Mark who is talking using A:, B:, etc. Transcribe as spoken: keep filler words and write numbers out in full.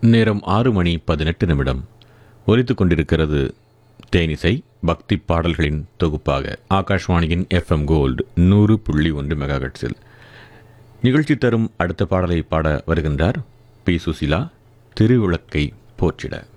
A: நேரம் ஆறு மணி பதினெட்டு நிமிடம் ஒலித்துக் கொண்டிருக்கிறது தேனிசை பக்தி பாடல்களின் தொகுப்பாக ஆகாஷ்வாணியின் எஃப்எம் கோல்டு நூறு புள்ளி ஒன்று மெகாஹெர்ட்ஸில். நிகழ்ச்சி தரும் அடுத்த பாடலை பாட வருகின்றார் பி சுசிலா. திருவிளக்கை போற்றிட.